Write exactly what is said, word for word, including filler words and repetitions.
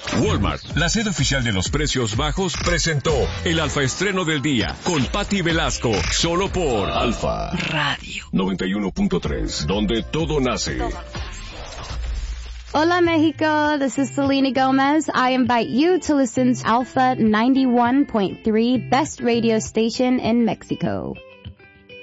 Walmart, la sede oficial de los precios bajos, presentó el Alfa Estreno del Día con Patti Velasco, solo por Alfa Radio noventa y uno punto tres, donde todo nace. Hola Mexico, this is Selena Gomez. I invite you to listen to Alpha ninety-one point three, best radio station in Mexico.